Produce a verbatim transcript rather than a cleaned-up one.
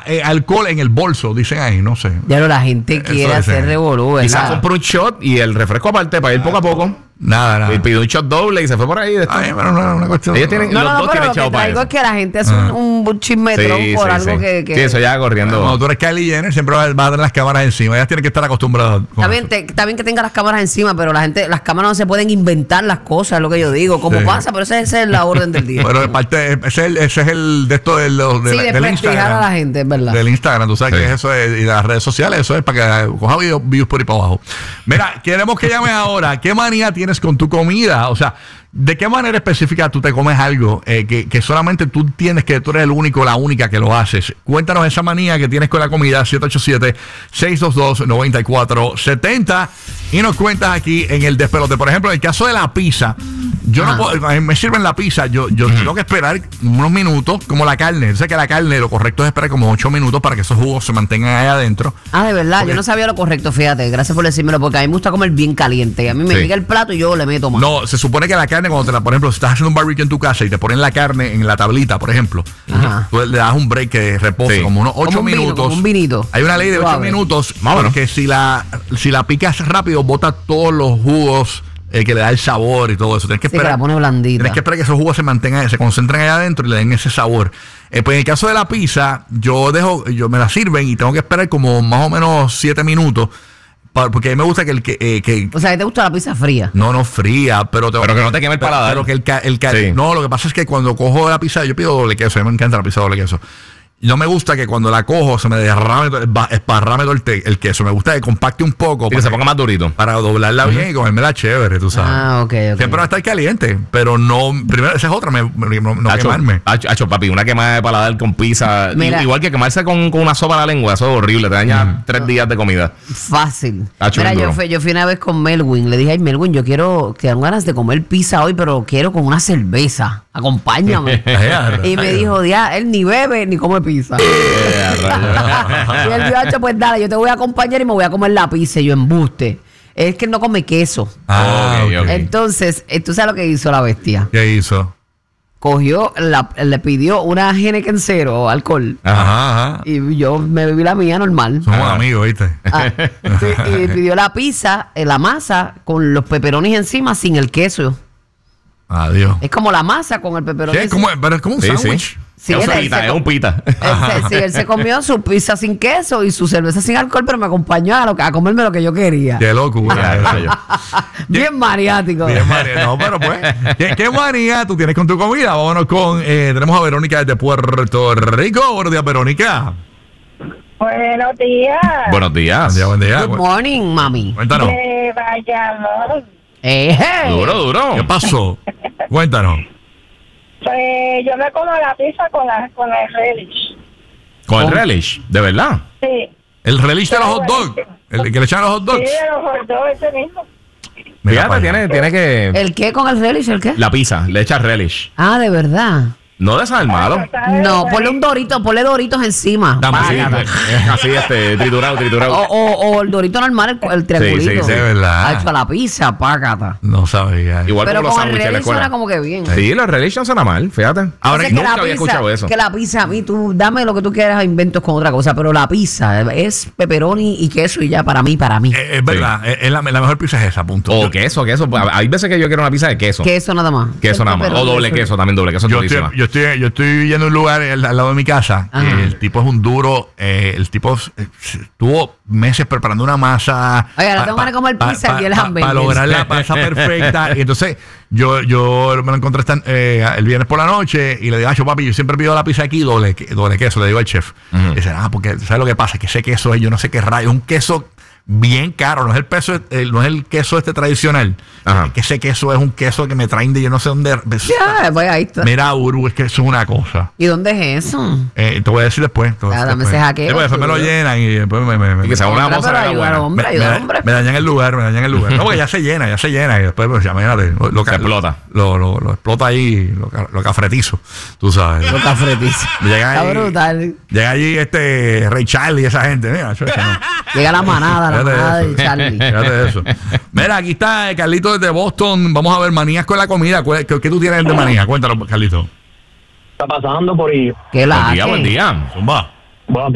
eh, alcohol en el bolso, dicen ahí, no sé. Ya lo la gente quiere hacer revolú, quizás compró un shot y el refresco aparte para ir poco a poco. Nada, nada. Y pidió un shot doble y se fue por ahí. Ay, pero no, una cuestión. Ellos tienen, no, los no, dos pero tienen lo que chavo para traigo eso. es que la gente hace ah. un, un chismetrón sí, por sí, algo sí. que, que... Sí, eso ya corriendo. Cuando tú eres Kylie Jenner, siempre vas a tener las cámaras encima. Ellas tienen que estar acostumbradas. Está bien, te, está bien que tenga las cámaras encima, pero la gente, las cámaras no se pueden inventar las cosas, es lo que yo digo. Como sí. pasa, pero esa, esa es la orden del día. Pero parte, ese, es el, ese es el de esto del, de, sí, de del Instagram. a la gente, es verdad. Del Instagram, tú sabes sí. que eso es, y de las redes sociales, eso es para que coja views, views por ahí para abajo. Mira, queremos que llames ahora. ¿Qué manía tienes con tu comida? O sea, ¿de qué manera específica tú te comes algo eh, que, que solamente tú tienes, que tú eres el único, la única que lo haces? Cuéntanos esa manía que tienes con la comida, siete ocho siete, seis dos dos, nueve cuatro siete cero, y nos cuentas aquí en el despelote. Por ejemplo, en el caso de la pizza, yo ah. no puedo, me sirven la pizza, yo, yo uh-huh. tengo que esperar unos minutos, como la carne. Sé que la carne lo correcto es esperar como ocho minutos para que esos jugos se mantengan ahí adentro. Ah, de verdad, porque, yo no sabía lo correcto, fíjate, gracias por decírmelo, porque a mí me gusta comer bien caliente. A mí me sí. llega el plato y yo le meto más. No, se supone que la carne, cuando te la, por ejemplo, si estás haciendo un barbecue en tu casa y te ponen la carne en la tablita, por ejemplo, ajá. tú le das un break que repose, sí. como unos ocho como un minutos. Vino, como un vinito. Hay una ley de ocho minutos, Vámonos. porque si la, si la picas rápido, bota todos los jugos eh, que le da el sabor y todo eso. Tienes que sí, esperar. Que la pone blandita. Tienes que esperar que esos jugos se mantengan, se concentren allá adentro y le den ese sabor. Eh, pues en el caso de la pizza, yo dejo, yo me la sirven y tengo que esperar como más o menos siete minutos. Porque a mí me gusta que el que, eh, que... O sea, ¿te gusta la pizza fría? No, no fría, pero... Te, pero que no te queme el paladar. Pero que el... el, el sí. No, lo que pasa es que cuando cojo la pizza, yo pido doble queso. A mí me encanta la pizza doble queso. No me gusta que cuando la cojo se me derrame, esparrame todo el, te, el queso. Me gusta que compacte un poco. Y que se ponga más durito. Para doblarla uh-huh. bien y comérmela chévere, tú sabes. Ah, ok, ok. Siempre va a estar caliente, pero no... Primero, esa es otra, me, me, no, no Acho, quemarme. Acho, acho, papi, una quemada de paladar con pizza. Mira, igual que quemarse con, con una sopa a la lengua. Eso es horrible. Te daña uh-huh. tres no. días de comida. Fácil. Acho, Mira, yo fui, yo fui una vez con Melwin. Le dije, ay, Melwin, yo quiero... Que dan ganas de comer pizza hoy, pero quiero con una cerveza. Acompáñame. Y me dijo, ya, él ni bebe ni come pizza. Y él dijo, pues dale, yo te voy a acompañar y me voy a comer la pizza. Y yo, embuste. Es que él no come queso. Ah, okay, okay. Entonces, ¿tú sabes lo que hizo la bestia? ¿Qué hizo? Cogió, la, le pidió una Heineken cero, alcohol. Ajá, ajá. Y yo me bebí la mía normal. Somos ah. amigos, ¿viste? Ah, sí, y pidió la pizza, la masa, con los pepperonis encima, sin el queso. Adiós. Es como la masa con el pepperoni. Sí, es como, pero es como un sí, sándwich. Sí. Sí, es, un pita, es un pita. Él se, sí, él se comió su pizza sin queso y su cerveza sin alcohol, pero me acompañó a, lo, a comerme lo que yo quería. Qué locura. Bien maniático. Bien maniático. No, pero pues, ¿qué, qué manía tú tienes con tu comida? Vámonos con, eh, tenemos a Verónica desde Puerto Rico. Buenos días, Verónica. Buenos días. Buenos días. Buen día, buen día. Good morning, mami. Cuéntanos. Que vayamos. Eh, hey. Duro, duro. ¿Qué pasó? Cuéntanos. Pues yo me como la pizza con, la, con el relish. ¿Con el relish? ¿De verdad? Sí. ¿El relish de los hot dogs? ¿El que le echan a los hot dogs? Sí, de los hot dogs, ese mismo. Fíjate, tiene, tiene que... ¿El qué con el relish? ¿El qué? La pizza, le echas relish. Ah, ¿de verdad? No de saber malo. No, ponle un dorito, ponle doritos encima. Así, así este, triturado, triturado. O, o, o el dorito normal, el, el triangulito. Sí, sí, sí, de verdad. Ha hecho la pizza, págata. No sabía. Igual pero como los con el sándwiches de la relish escuela. suena como que bien. Sí, los relish no suena mal, fíjate. Ahora, o sea, nunca que la había pizza, escuchado eso. Que la pizza, a mí, tú dame lo que tú quieras, inventos con otra cosa, pero la pizza es pepperoni y queso y ya, para mí, para mí. Eh, es verdad, sí. es la, la mejor pizza es esa, punto. O queso, queso. Hay veces que yo quiero una pizza de queso. Queso nada más. Queso nada más. O doble queso, también doble queso. Yo estoy, yo estoy, yo estoy yendo a un lugar al, al lado de mi casa. El tipo es un duro. Eh, el tipo estuvo meses preparando una masa. Oye, ahora tengo ganas de comer pizza pa, y el pa, hamburger. Para lograr la masa perfecta. Y entonces yo, yo me lo encontré esta, eh, el viernes por la noche y le digo, ah, papi, yo siempre pido la pizza aquí doble, doble queso. Le digo al chef. Uh-huh. Y dice, ah, porque ¿sabes lo que pasa? Que ese queso es, yo no sé qué rayo, un queso bien caro, no es el peso, el, no es el queso este tradicional. Ajá. Que ese queso es un queso que me traen de yo no sé dónde. Ya, voy ahí está. Mira, Uru, es que eso es una cosa. ¿Y dónde es eso? Eh, te voy a decir después. Ah, dame ese hackeo. Después, después me lo llenan y después me, me, me, y que sea una cosa me, hombre, me, me, hombre. me dañan el lugar, me dañan el lugar. No, porque ya se llena, ya se llena y después, pues, ya imagínate, lo, lo, se explota. Lo, lo, lo explota ahí, lo, lo cafretizo, tú sabes. Lo cafretizo. Llega Está ahí, brutal. Llega allí este Ray Charlie y esa gente. Mira, eso, eso no. Llega la manada, la manada de Charlie. Fíjate eso. Mira, aquí está Carlito desde Boston. Vamos a ver manías con la comida. ¿Qué, qué tú tienes de manía? Cuéntanos, Carlito. Está pasando por ahí. ¿Qué la Buen día, buen día. Zumba. Buenos